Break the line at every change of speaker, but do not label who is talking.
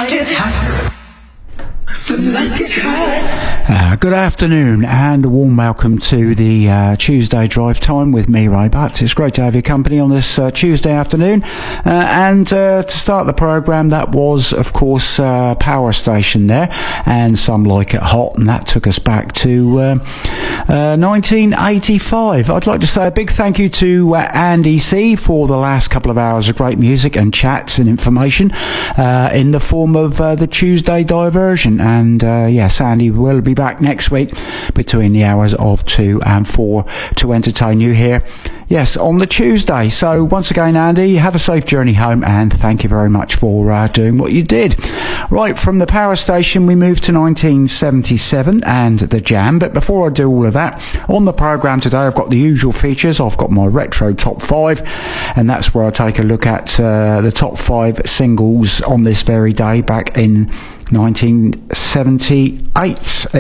Good afternoon and a warm welcome to the Tuesday Drive Time with me, Ray Butts. It's great to have your company on this Tuesday afternoon. And to start the programme, that was, of course, Power Station there and Some Like It Hot, and that took us back to 1985. I'd like to say a big thank you to Andy C for the last couple of hours of great music and chats and information in the form of the Tuesday Diversion. And yes, Andy will be back next week between the hours of 2 and 4 to entertain you here, yes, on the Tuesday. So once again, Andy, have a safe journey home and thank you very much for doing what you did. Right, from the Power Station we move to 1977 and the Jam. But before I do all of that, on the programme today I've got the usual features. I've got my retro top 5, and that's where I take a look at the top 5 singles on this very day back in 1978.